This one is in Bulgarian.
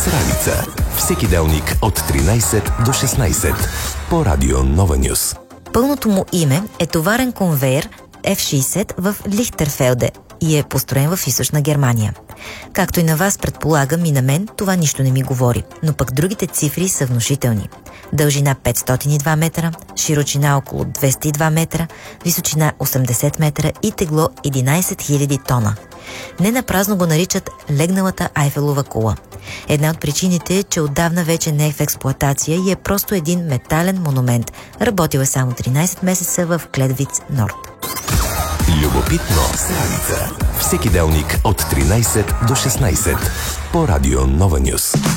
Сралица. Всеки делник от 13 до 16 по Радио Нова Нюс. Пълното му име е товарен конвейер F-60 в Лихтерфелде и е построен в Източна Германия. Както и на вас, предполагам, и на мен, това нищо не ми говори, но пък другите цифри са внушителни. Дължина 502 метра, широчина около 202 метра, височина 80 метра и тегло 11 000 тона. Не напразно го наричат легналата Айфелова кула. Една от причините е, че отдавна вече не е в експлоатация и е просто един метален монумент. Работил е само 13 месеца в Кледвиц Норд. Любопитно Сралица. Всеки делник от 13 до 16 по Радио Нова Нюс.